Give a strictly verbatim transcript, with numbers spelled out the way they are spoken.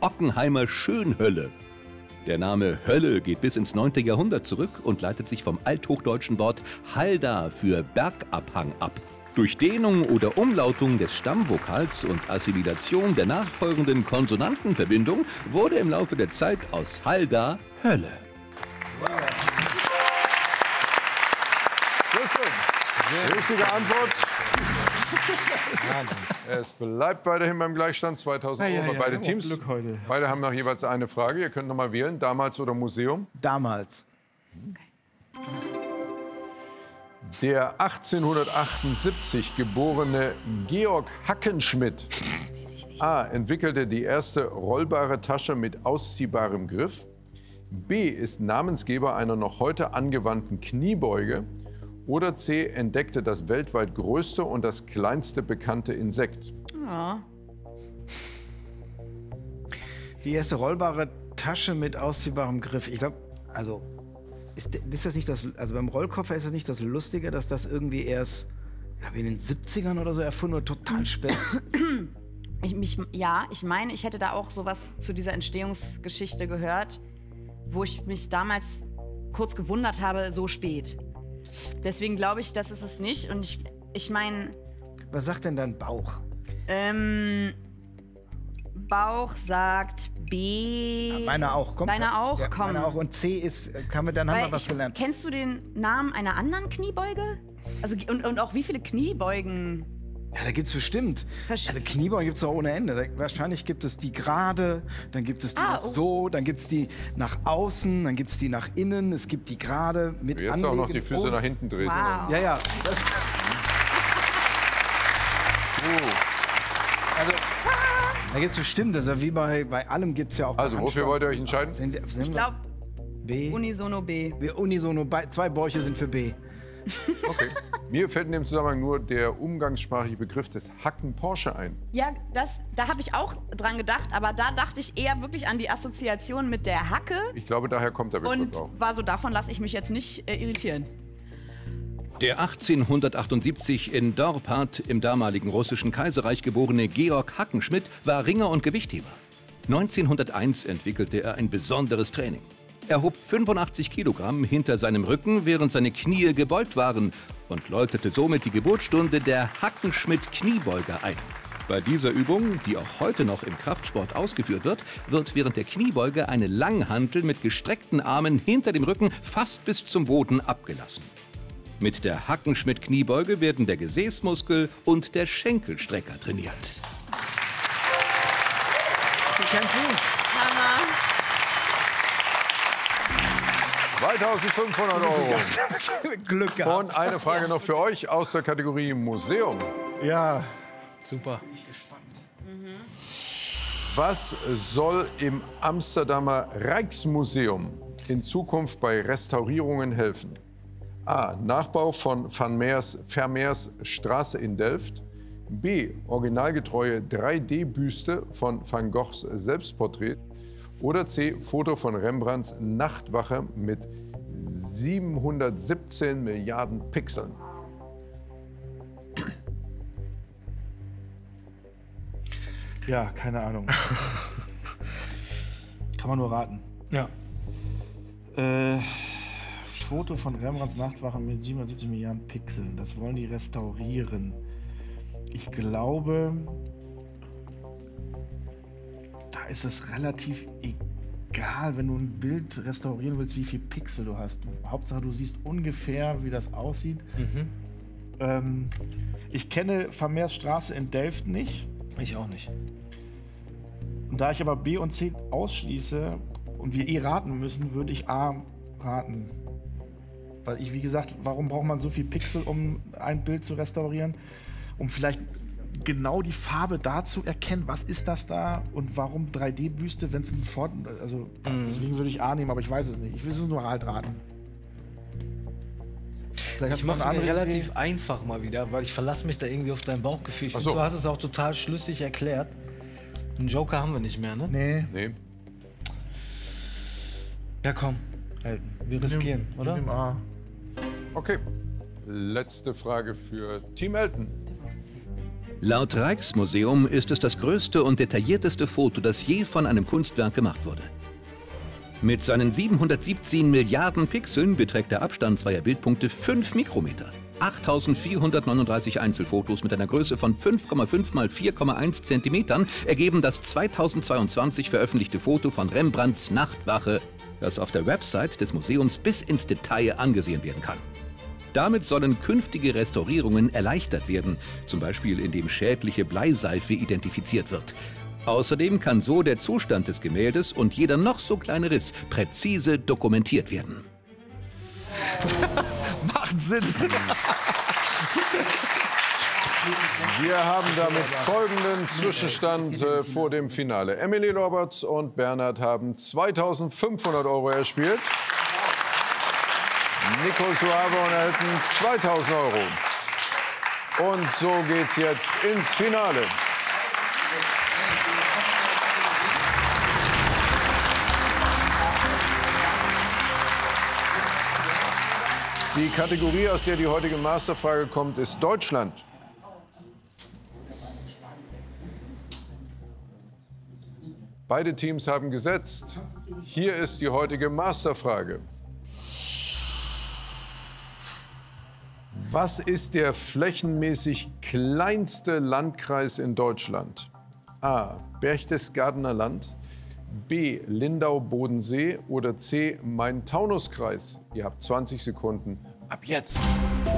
Ockenheimer Schönhölle. Der Name Hölle geht bis ins neunte Jahrhundert zurück und leitet sich vom althochdeutschen Wort Halda für Bergabhang ab. Durch Dehnung oder Umlautung des Stammvokals und Assimilation der nachfolgenden Konsonantenverbindung wurde im Laufe der Zeit aus Halda Hölle. Richtige Antwort. Es bleibt weiterhin beim Gleichstand zweitausend Ja, Euro ja, bei ja, beide oh, Teams. Glück heute. Beide haben noch jeweils eine Frage. Ihr könnt noch mal wählen, damals oder Museum. Damals. Der achtzehnhundertachtundsiebzig geborene Georg Hackenschmidt A. entwickelte die erste rollbare Tasche mit ausziehbarem Griff. B. ist Namensgeber einer noch heute angewandten Kniebeuge. Oder C. entdeckte das weltweit größte und das kleinste bekannte Insekt. Ja. Die erste rollbare Tasche mit ausziehbarem Griff. Ich glaube, also ist, ist das nicht das, also beim Rollkoffer ist das nicht das Lustige, dass das irgendwie erst, ich glaube, in den siebzigern oder so erfunden wurde, total spät. Ich, mich, ja, ich meine, ich hätte da auch sowas zu dieser Entstehungsgeschichte gehört, wo ich mich damals kurz gewundert habe, so spät. Deswegen glaube ich, das ist es nicht. Und ich, ich meine... Was sagt denn dein Bauch? Ähm, Bauch sagt B. Ja, meiner auch. Komm, Deiner auch? Ja, Komm. meiner auch. Und C ist, kann wir, dann haben Weil wir was ich, gelernt. Kennst du den Namen einer anderen Kniebeuge? Also, und, und auch wie viele Kniebeugen? Ja, da gibt's bestimmt. Versch- Also Kniebeugen gibt's auch ohne Ende. Da, wahrscheinlich gibt es die gerade, dann gibt es die Ah, noch oh. so, dann gibt's die nach außen, dann gibt's die nach innen, es gibt die gerade mit Jetzt Anlegen. auch noch die Füße Oh. nach hinten drehst. Wow. Ja, ja. Das, also, da gibt's bestimmt, also wie bei, bei allem gibt's ja auch... Also, wofür wollt ihr euch entscheiden? Sind wir, sind Ich glaube, B. unisono B. Wir unisono, bei- zwei Bäuche sind für B. Okay. Mir fällt in dem Zusammenhang nur der umgangssprachliche Begriff des Hacken-Porsche ein. Ja, das, da habe ich auch dran gedacht, aber da dachte ich eher wirklich an die Assoziation mit der Hacke Ich glaube, daher kommt der Begriff und auch. war so, davon lasse ich mich jetzt nicht äh, irritieren. Der achtzehnhundertachtundsiebzig in Dorpat im damaligen russischen Kaiserreich geborene Georg Hackenschmidt war Ringer und Gewichtheber. neunzehnhunderteins entwickelte er ein besonderes Training. Er hob fünfundachtzig Kilogramm hinter seinem Rücken, während seine Knie gebeugt waren und läutete somit die Geburtsstunde der Hackenschmidt-Kniebeuge ein. Bei dieser Übung, die auch heute noch im Kraftsport ausgeführt wird, wird während der Kniebeuge eine Langhantel mit gestreckten Armen hinter dem Rücken fast bis zum Boden abgelassen. Mit der Hackenschmidt-Kniebeuge werden der Gesäßmuskel und der Schenkelstrecker trainiert. Du kennst sie? Hammer. zweitausendfünfhundert Euro. Glück gehabt. Und eine Frage noch für euch aus der Kategorie Museum. Ja. Super. Was soll im Amsterdamer Rijksmuseum in Zukunft bei Restaurierungen helfen? A. Nachbau von Van Meers, Vermeers Straße in Delft. B. Originalgetreue drei D-Büste von Van Goghs Selbstporträt. Oder C. Foto von Rembrandts Nachtwache mit siebenhundertsiebzehn Milliarden Pixeln. Ja, keine Ahnung. Kann man nur raten. Ja. Äh, Foto von Rembrandts Nachtwache mit siebenhundertsiebzig Milliarden Pixeln. Das wollen die restaurieren. Ich glaube, da ist es relativ egal, wenn du ein Bild restaurieren willst, wie viel Pixel du hast. Hauptsache, du siehst ungefähr, wie das aussieht. Mhm. Ähm, ich kenne Vermeers Straße in Delft nicht. Ich auch nicht. Und da ich aber B und C ausschließe und wir eh raten müssen, würde ich A raten. Weil ich, wie gesagt, warum braucht man so viel Pixel, um ein Bild zu restaurieren? Um vielleicht genau die Farbe da zu erkennen, was ist das da und warum drei D-Büste, wenn es ein Fort... Also Mhm. deswegen würde ich A nehmen, aber ich weiß es nicht. Ich will es nur halt raten. Vielleicht hast Ich du noch mache eine es mir andere relativ Idee? einfach mal wieder, weil ich verlasse mich da irgendwie auf dein Bauchgefühl. Ich Ach find, so. Du hast es auch total schlüssig erklärt. Einen Joker haben wir nicht mehr, ne? Nee. Nee. Ja, komm. Elton, wir riskieren, Nimm- oder? nimm A. Okay. Letzte Frage für Team Elton. Laut Rijksmuseum ist es das größte und detaillierteste Foto, das je von einem Kunstwerk gemacht wurde. Mit seinen siebenhundertsiebzehn Milliarden Pixeln beträgt der Abstand zweier Bildpunkte fünf Mikrometer. achttausendvierhundertneununddreißig Einzelfotos mit einer Größe von fünf Komma fünf mal vier Komma eins Zentimetern ergeben das zweitausendzweiundzwanzig veröffentlichte Foto von Rembrandts Nachtwache, das auf der Website des Museums bis ins Detail angesehen werden kann. Damit sollen künftige Restaurierungen erleichtert werden, zum Beispiel indem schädliche Bleiseife identifiziert wird. Außerdem kann so der Zustand des Gemäldes und jeder noch so kleine Riss präzise dokumentiert werden. Macht Sinn. Wir haben damit folgenden Zwischenstand äh, vor dem Finale. Emily Roberts und Bernhard haben zweitausendfünfhundert Euro erspielt. Nico Suave und Elton zweitausend Euro. Und so geht's jetzt ins Finale. Die Kategorie, aus der die heutige Masterfrage kommt, ist Deutschland. Beide Teams haben gesetzt. Hier ist die heutige Masterfrage. Was ist der flächenmäßig kleinste Landkreis in Deutschland? A. Berchtesgadener Land, B. Lindau-Bodensee oder C. Main-Taunus-Kreis? Ihr habt zwanzig Sekunden ab jetzt.